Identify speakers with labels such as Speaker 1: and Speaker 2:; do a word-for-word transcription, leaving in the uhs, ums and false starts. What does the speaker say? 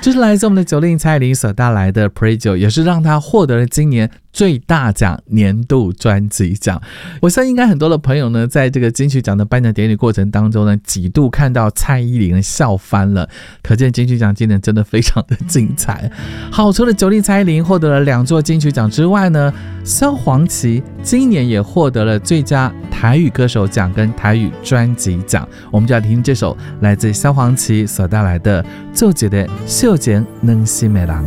Speaker 1: 这是来自我们的九令蔡依林所带来的 Pray 九，也是让她获得了今年最大奖年度专辑奖。我相信应该很多的朋友呢，在这个金曲奖的颁奖典礼过程当中呢，几度看到蔡依林笑翻了，可见金曲奖今年真的非常的精彩。好，除了九令蔡依林获得了两座金曲奖之外呢，萧煌奇今年也获得了最佳台语歌手奖跟台语专辑奖。我们就要听这首来自萧煌奇所带来的《做一个笑前软心的人》。